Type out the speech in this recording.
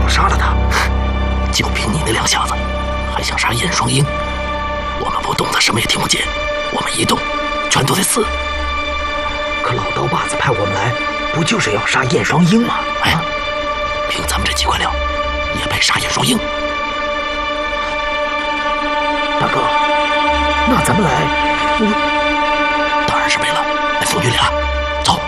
杀了他。 就凭你那两下子，还想杀燕双鹰？我们不动，他什么也听不见；我们一动，全都得死。 可老刀把子派我们来，不就是要杀燕双鹰吗？ 哎，凭咱们这几块料，也配杀燕双鹰？ 大哥，那咱们来，